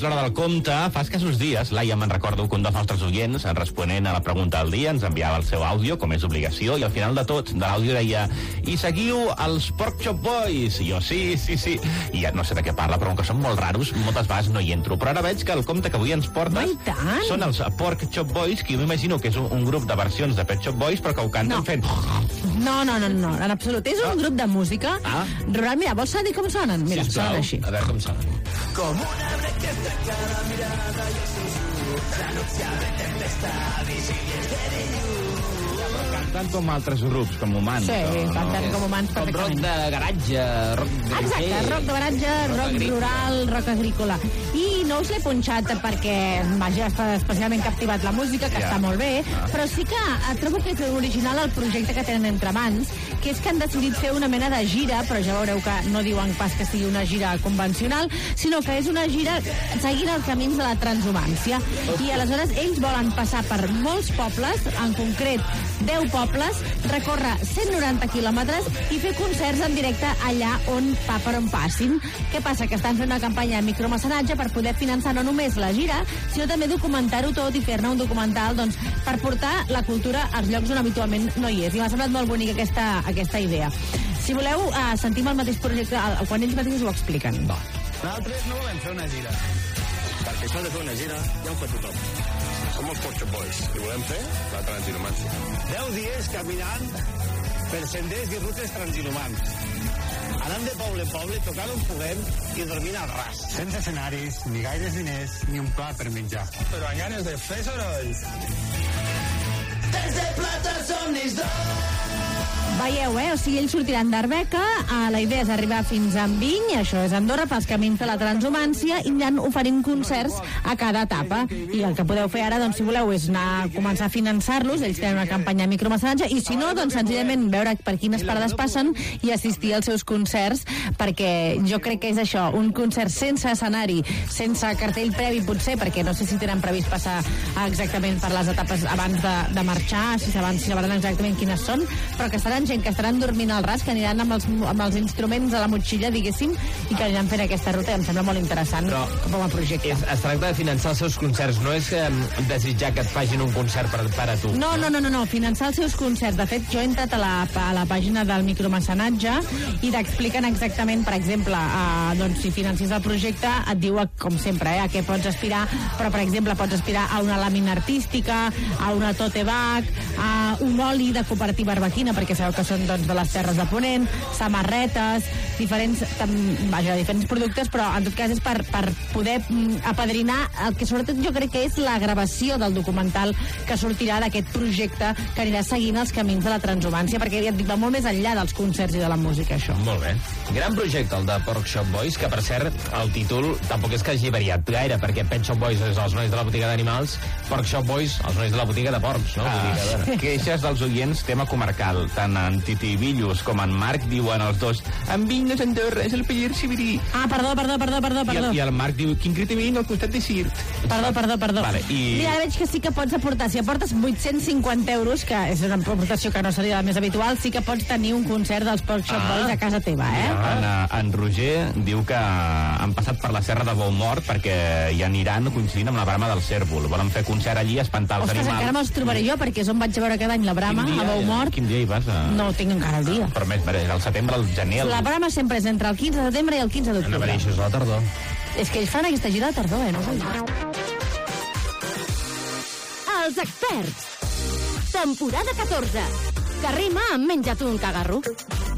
l'hora del compte. Fa escassos dies, Laia, me'n recordo que un dels nostres oients, responent a la pregunta del dia, ens enviava el seu àudio, com és obligació, i al final de tot, de l'àudio deia: i seguiu els Pork Chop Boys. I jo, sí. I ja no sé de què parla, però com que són molt raros, moltes vegades no hi entro. Però ara veig que el compte que avui ens portes són els Pork Chop Boys, que jo m'imagino que és un grup de versions de Pet Shop Boys, però que ho canten fent... No, en absolut. És un grup de música. Rural, mira, vols saber com sonen? Mira, sonen així. A veure com sonen. Com una brequeta cada mirada i els seus ulls, la nupcial de tempestad i sigues de dilluns. Canten com altres grups, com humans. Sí, canten com humans perfectament. Com rock de garatge, rock de... Exacte, rock de garatge, rock rural, rock agrícola. I no us l'he punxat perquè m'hagi especialment captivat la música, que està molt bé, però sí que trobo que és original el projecte que tenen entre mans, que és que han decidit fer una mena de gira, però ja veureu que no diuen pas que sigui una gira convencional, sinó que és una gira seguint els camins de la transhumància. I aleshores ells volen passar per molts pobles, en concret 10 pobles, recórrer 190 quilòmetres i fer concerts en directe allà on passin. Què passa? Que estan fent una campanya de micromecenatge per poder finançar no només la gira, sinó també documentar-ho tot i fer-ne un documental, doncs, per portar la cultura als llocs on habitualment no hi és. I m'ha semblat molt bonica aquesta idea. Si voleu, sentim el mateix projecte quan ells mateixos ho expliquen. Nosaltres no volem fer una gira, perquè això de fer una gira ja ho fa tothom. Som els Pork Chop Boys i volem fer la transhumància. 10 dies caminant per senders i rutes transhumants. Anant de poble en poble, tocant on puguem i dormint al ras. Sense escenaris, ni gaires diners, ni un plat per menjar. Però amb ganes de fer sorolls. Des de plata somnis d'or. Veieu, o sigui, ells sortiran d'Arbeca, la idea és arribar fins a Enviny, això és Andorra, pels camins de la transhumància, i aniran oferint concerts a cada etapa. I el que podeu fer ara, doncs, si voleu, és començar a finançar-los, ells tenen una campanya de micromecenatge, i si no, doncs, senzillament veure per quines parades passen i assistir als seus concerts, perquè jo crec que és això, un concert sense escenari, sense cartell previ, potser, perquè no sé si tenen previst passar exactament per les etapes abans de marxar, si sabran exactament quines són, però que estaran gent que estaran dormint al ras, que aniran amb els instruments a la motxilla, diguéssim, i que aniran fent aquesta ruta, i em sembla molt interessant com a projecte. Es tracta de finançar els seus concerts, no és desitjar que et facin un concert per a tu. No, finançar els seus concerts. De fet, jo he entrat a la pàgina del micromecenatge i t'expliquen exactament, per exemple, doncs, si financis el projecte, et diu, com sempre, a què pots aspirar, però, per exemple, pots aspirar a una làmina artística, a una tote bag, a un oli de cooperativa arbequina, perquè sabeu que són, doncs, de les terres de Ponent, samarretes, diferents productes, però en tot cas és per poder apadrinar el que sobretot jo crec que és la gravació del documental que sortirà d'aquest projecte que anirà seguint els camins de la transhumància, perquè ja et dic, va molt més enllà dels concerts i de la música, això. Molt bé. Gran projecte, el de Pork Chop Boys, que per cert, el títol tampoc és que hagi variat gaire, perquè Pet Shop Boys és els nois de la botiga d'animals, Pork Shop Boys, els nois de la botiga de porcs, no? Queixes dels oients, tema comarcal. Tant en Titi Villos com en Marc diuen els dos: Enviny no és Andorra, és el Peller Sibirí. Perdó. I el Marc diu: quin critivint al costat de Sirt. Perdó. Vale, Mira, veig que sí que pots aportar. Si aportes 850 euros, que és una aportació que no seria la més habitual, sí que pots tenir un concert dels Pork Chop Boys a casa teva, En Roger diu que han passat per la Serra de Boumort perquè hi aniran coincidint amb la Brama del Cèrvol. Volen fer concert allí, espantar els animals. Encara me'ls trobaré jo, perquè és on vaig a veure cada any la Brama, a Boumort. Quin dia hi vas? No ho tinc encara el dia. Però més, al setembre, al gener... La Brama sempre és entre el 15 de setembre i el 15 d'octubre. Això és la tardor. És que ells fan aquesta gira de tardor, no sé. Els experts. Temporada 14. Que rima amb menja't un cagarro.